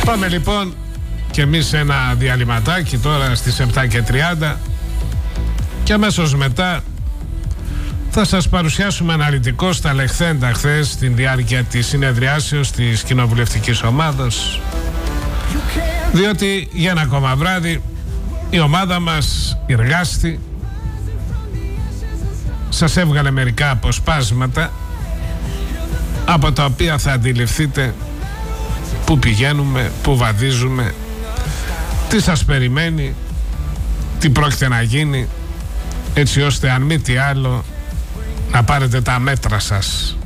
Πάμε λοιπόν και εμείς ένα διαλυματάκι τώρα στις 7:30 και αμέσως μετά θα σας παρουσιάσουμε αναλυτικό στα λεχθέντα χθες στην διάρκεια της συνεδριάσεως της κοινοβουλευτικής ομάδας, διότι για ένα ακόμα βράδυ η ομάδα μας εργάστη, σας έβγαλε μερικά αποσπάσματα από τα οποία θα αντιληφθείτε πού πηγαίνουμε, πού βαδίζουμε, τι σας περιμένει, τι πρόκειται να γίνει, έτσι ώστε αν μη τι άλλο να πάρετε τα μέτρα σας.